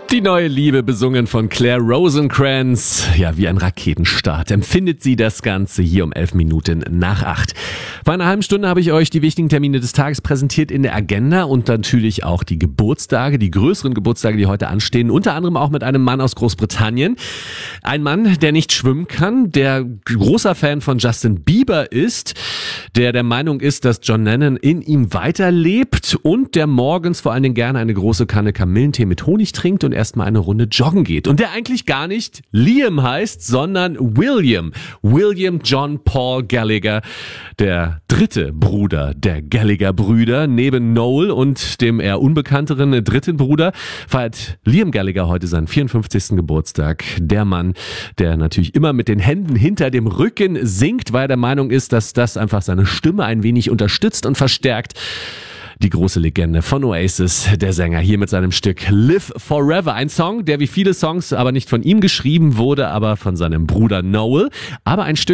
Die neue Liebe, besungen von Claire Rosencrantz. Ja, wie ein Raketenstart empfindet sie das Ganze hier um 7:11. Vor einer halben Stunde habe ich euch die wichtigen Termine des Tages präsentiert in der Agenda und natürlich auch die Geburtstage, die größeren Geburtstage, die heute anstehen. Unter anderem auch mit einem Mann aus Großbritannien. Ein Mann, der nicht schwimmen kann, der großer Fan von Justin Bieber ist, der Meinung ist, dass John Lennon in ihm weiterlebt und der morgens vor allen Dingen gerne eine große Kanne Kamillentee mit Honig trinkt und erstmal eine Runde joggen geht. Und der eigentlich gar nicht Liam heißt, sondern William. William John Paul Gallagher, der dritte Bruder der Gallagher-Brüder. Neben Noel und dem eher unbekannteren dritten Bruder feiert Liam Gallagher heute seinen 54. Geburtstag. Der Mann, der natürlich immer mit den Händen hinter dem Rücken singt, weil er der Meinung ist, dass das einfach seine Stimme ein wenig unterstützt und verstärkt. Die große Legende von Oasis, der Sänger hier mit seinem Stück Live Forever. Ein Song, der wie viele Songs aber nicht von ihm geschrieben wurde, aber von seinem Bruder Noel. Aber ein Stück